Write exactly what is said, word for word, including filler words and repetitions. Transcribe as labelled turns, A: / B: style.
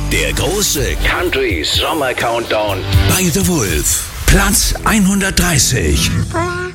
A: Der große Country Sommer Countdown bei The Wolf. Platz hundertdreißig.